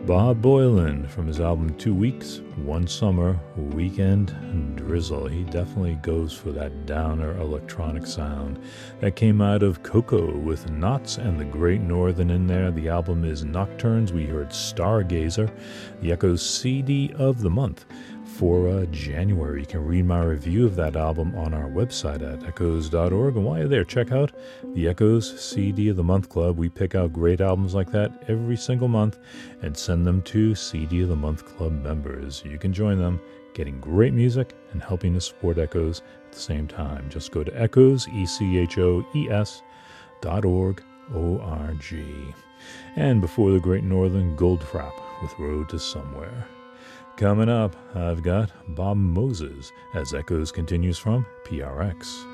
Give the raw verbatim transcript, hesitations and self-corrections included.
Bob Boilen from his album Two Weeks, One Summer, Weekend Drizzle. He definitely goes for that downer electronic sound. That came out of Coco with Knots and the Great Northern in there. The album is Nocturnes. We heard Stargazer, the Echoes C D of the month for uh, January. You can read my review of that album on our website at echoes dot org. And while you're there, check out the Echoes C D of the Month Club. We pick out great albums like that every single month and send them to C D of the Month Club members. You can join them, getting great music and helping to support Echoes at the same time. Just go to echoes, E C H O E S dot org, O R G. And before the Great Northern, Goldfrapp with Road to Somewhere. Coming up, I've got Bob Moses as Echoes continues from P R X.